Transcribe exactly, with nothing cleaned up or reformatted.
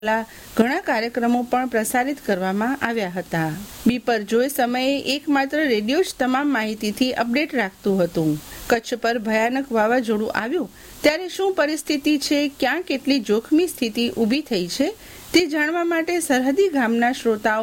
ઘણા કાર્યક્રમો પણ પ્રસારિત કરવામાં આવ્યા હતા. બીપરજોય સમયે એકમાત્ર રેડિયો જ તમામ માહિતીથી અપડેટ રાખતું હતું. કચ્છ પર ભયાનક વાવાઝોડું આવ્યું ત્યારે શું પરિસ્થિતિ છે, ક્યાં કેટલી જોખમી સ્થિતિ ઊભી થઈ છે તે જાણવા માટે સરહદી ગામના શ્રોતાઓ